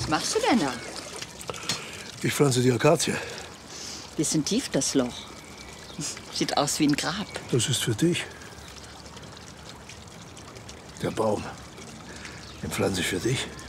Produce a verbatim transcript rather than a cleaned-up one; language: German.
machst du denn da? Ich pflanze die Akazie. Bisschen tief, das Loch. Sieht aus wie ein Grab. Das ist für dich. Der Baum, den pflanze ich für dich.